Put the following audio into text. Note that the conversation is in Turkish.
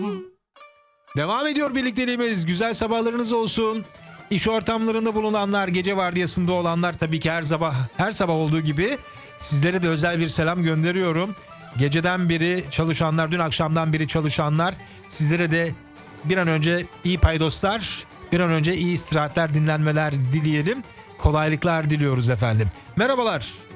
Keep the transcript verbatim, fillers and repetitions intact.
Devam ediyor birlikteliğimiz. Güzel sabahlarınız olsun. İş ortamlarında bulunanlar, gece vardiyasında olanlar, tabii ki her sabah her sabah olduğu gibi sizlere de özel bir selam gönderiyorum. Geceden beri çalışanlar, dün akşamdan beri çalışanlar, sizlere de bir an önce iyi paydoslar, bir an önce iyi istirahatler, dinlenmeler dileyelim. Kolaylıklar diliyoruz efendim. Merhabalar.